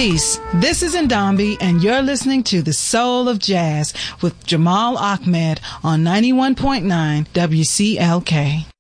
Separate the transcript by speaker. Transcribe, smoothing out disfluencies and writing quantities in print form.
Speaker 1: Peace. This is Ndambi, and you're listening to The Soul of Jazz with Jamal Ahmed on 91.9 WCLK.